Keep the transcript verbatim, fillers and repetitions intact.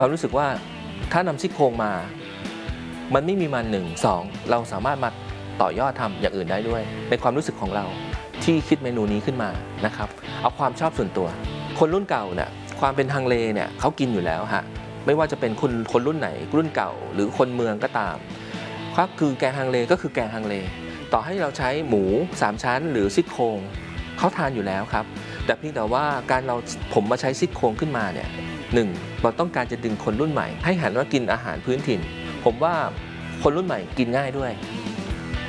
เรารู้สึกว่าถ้านำซี่โครงมามันไม่มีมันหนึ่งสองเราสามารถมาต่อยอดทำอย่างอื่นได้ด้วยในความรู้สึกของเราที่คิดเมนูนี้ขึ้นมานะครับเอาความชอบส่วนตัวคนรุ่นเก่าเนี่ยความเป็นฮังเลเนี่ยเขากินอยู่แล้วฮะไม่ว่าจะเป็นคนคนรุ่นไหนรุ่นเก่าหรือคนเมืองก็ตามก็คือแกงฮังเลก็คือแกงฮังเลต่อให้เราใช้หมูสามชั้นหรือซี่โครงเขาทานอยู่แล้วครับแต่เพียงแต่ว่าการเราผมมาใช้ซี่โครงขึ้นมาเนี่ยหนึ่งเราต้องการจะดึงคนรุ่นใหม่ให้หันมากินอาหารพื้นถิ่นผมว่าคนรุ่นใหม่กินง่ายด้วย